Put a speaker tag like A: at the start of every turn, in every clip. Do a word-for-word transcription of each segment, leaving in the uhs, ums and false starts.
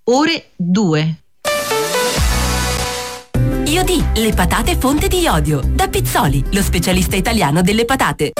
A: ore due.
B: Iodi, le patate fonte di iodio. Da Pizzoli, lo specialista italiano delle patate.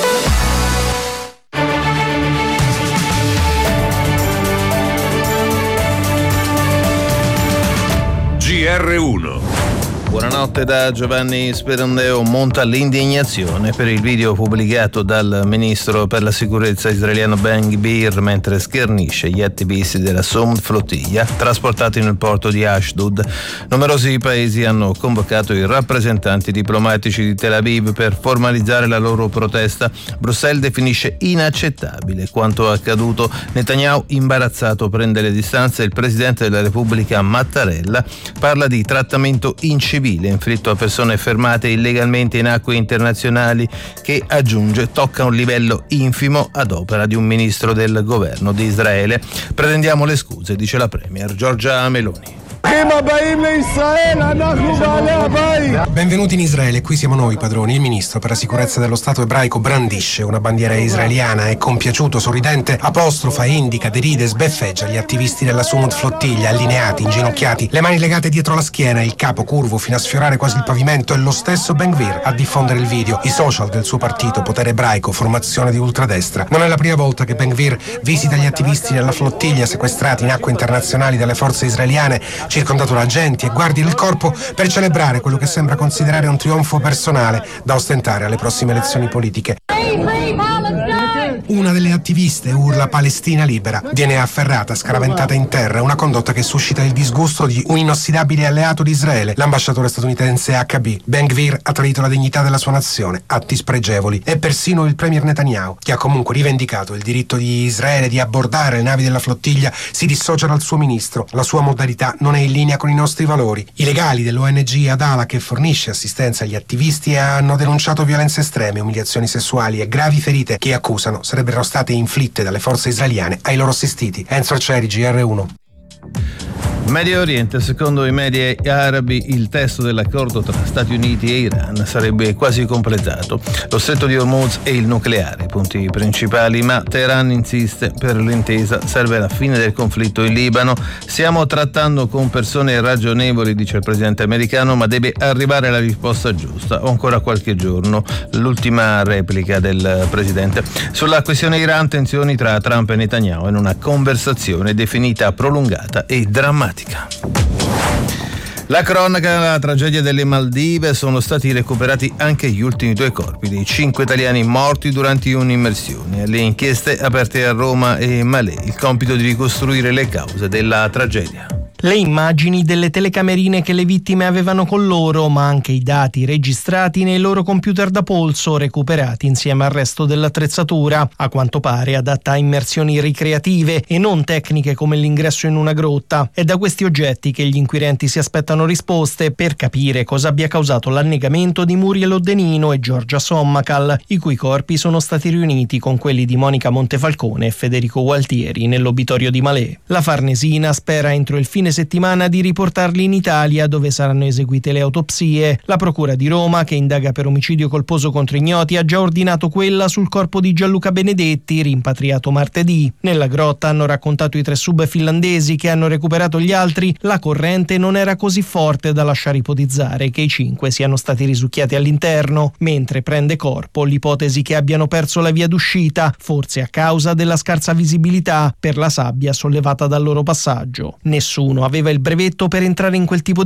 C: G R uno.
D: Buonanotte da Giovanni Sperandeo. Monta l'indignazione per il video pubblicato dal ministro per la sicurezza israeliano Ben Gvir mentre schernisce gli attivisti della Sumud Flottiglia trasportati nel porto di Ashdod. Numerosi paesi hanno convocato i rappresentanti diplomatici di Tel Aviv per formalizzare la loro protesta. Bruxelles definisce inaccettabile quanto accaduto. Netanyahu, imbarazzato, prende le distanze. Il presidente della Repubblica Mattarella parla di trattamento incivile inflitto a persone fermate illegalmente in acque internazionali che, aggiunge, tocca un livello infimo ad opera di un ministro del governo di Israele. Pretendiamo le scuse, dice la premier Giorgia Meloni.
E: Benvenuti in Israele, qui siamo noi padroni. Il ministro per la sicurezza dello Stato ebraico brandisce una bandiera israeliana e compiaciuto, sorridente, apostrofa, indica, deride, sbeffeggia gli attivisti della Sumud Flottiglia, allineati, inginocchiati, le mani legate dietro la schiena, il capo curvo fino a sfiorare quasi il pavimento. È lo stesso Ben Gvir a diffondere il video. I social del suo partito, Potere Ebraico, formazione di ultradestra. Non è la prima volta che Ben Gvir visita gli attivisti della flottiglia sequestrati in acque internazionali dalle forze israeliane, circondato da agenti e guardie del corpo, per celebrare quello che sembra considerare un trionfo personale da ostentare alle prossime elezioni politiche. Una delle attiviste urla Palestina libera, viene afferrata, scaraventata in terra, una condotta che suscita il disgusto di un inossidabile alleato di Israele, l'ambasciatore statunitense H B. Ben Gvir ha tradito la dignità della sua nazione, atti spregevoli, e persino il premier Netanyahu, che ha comunque rivendicato il diritto di Israele di abbordare le navi della flottiglia, si dissocia dal suo ministro. La sua modalità non è in linea con i nostri valori. I legali dell'O N G Adala, che fornisce assistenza agli attivisti, hanno denunciato violenze estreme, umiliazioni sessuali e gravi ferite che accusano sarebbero state inflitte dalle forze israeliane ai loro assistiti. Enzo Arcieri, G R uno.
D: Medio Oriente, secondo i media arabi, il testo dell'accordo tra Stati Uniti e Iran sarebbe quasi completato. Lo stretto di Hormuz e il nucleare, i punti principali, ma Teheran insiste per l'intesa, serve la fine del conflitto in Libano. Stiamo trattando con persone ragionevoli, dice il presidente americano, ma deve arrivare la risposta giusta. Ho ancora qualche giorno. L'ultima replica del presidente. Sulla questione Iran, tensioni tra Trump e Netanyahu in una conversazione definita prolungata e drammatica. La cronaca, la tragedia delle Maldive, sono stati recuperati anche gli ultimi due corpi dei cinque italiani morti durante un'immersione. Le inchieste aperte a Roma e Malé, il compito di ricostruire le cause della tragedia.
F: Le immagini delle telecamerine che le vittime avevano con loro, ma anche i dati registrati nei loro computer da polso, recuperati insieme al resto dell'attrezzatura, a quanto pare adatta a immersioni ricreative e non tecniche come l'ingresso in una grotta. È da questi oggetti che gli inquirenti si aspettano risposte per capire cosa abbia causato l'annegamento di Muriel Odenino e Giorgia Sommacal, i cui corpi sono stati riuniti con quelli di Monica Montefalcone e Federico Gualtieri nell'obitorio di Malé. La Farnesina spera entro il fine settimana di riportarli in Italia, dove saranno eseguite le autopsie. La Procura di Roma, che indaga per omicidio colposo contro ignoti, ha già ordinato quella sul corpo di Gianluca Benedetti, rimpatriato martedì. Nella grotta, hanno raccontato i tre sub finlandesi che hanno recuperato gli altri, la corrente non era così forte da lasciare ipotizzare che i cinque siano stati risucchiati all'interno, mentre prende corpo l'ipotesi che abbiano perso la via d'uscita, forse a causa della scarsa visibilità per la sabbia sollevata dal loro passaggio. Nessuno aveva il brevetto per entrare in quel tipo di